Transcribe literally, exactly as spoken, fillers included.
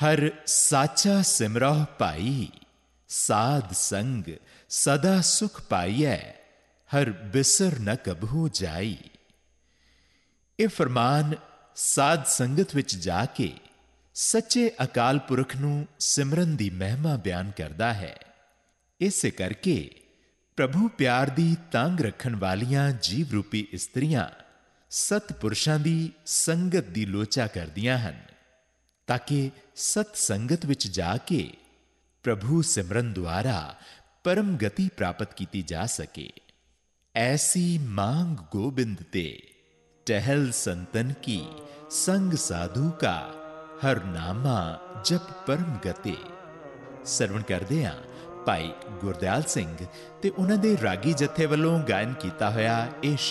हर साचा सिमरह पाई, साध संग सदा सुख पाइयै, हर बिसर न कबहू जाई। ਇਹ ਫਰਮਾਨ ਸਾਧ ਸੰਗਤ ਵਿੱਚ ਜਾ ਕੇ ਸੱਚੇ ਅਕਾਲ ਪੁਰਖ ਨੂੰ ਸਿਮਰਨ ਦੀ ਮਹਿਮਾ ਬਿਆਨ ਕਰਦਾ ਹੈ। ਇਸੇ ਕਰਕੇ ਪ੍ਰਭੂ ਪਿਆਰ ਦੀ ਤਾਂਘ ਰੱਖਣ ਵਾਲੀਆਂ ਜੀਵ ਰੂਪੀ ਇਸਤਰੀਆਂ ਸਤਪੁਰਸ਼ਾਂ ਦੀ ਸੰਗਤ ਦੀ ਲੋਚਾ ਕਰਦੀਆਂ ਹਨ, ਤਾਂ ਕਿ ਸਤ ਸੰਗਤ ਵਿੱਚ ਜਾ ਕੇ ਪ੍ਰਭੂ ਸਿਮਰਨ ਦੁਆਰਾ ਪਰਮ ਗਤੀ ਪ੍ਰਾਪਤ ਕੀਤੀ ਜਾ ਸਕੇ। ਐਸੀ ਮਾਂਗ ਗੋਬਿੰਦ ਤੇ टहल संतन की, संग साधु का हर नामा जप परम गते। ਸਰਵਣ ਕਰਦੇ ਹਾਂ ਭਾਈ ਗੁਰਦਿਆਲ ਸਿੰਘ ਤੇ ਉਹਨਾਂ ਦੇ ਰਾਗੀ ਜਥੇ ਵੱਲੋਂ ਗਾਇਨ ਕੀਤਾ ਹੋਇਆ ਇਹ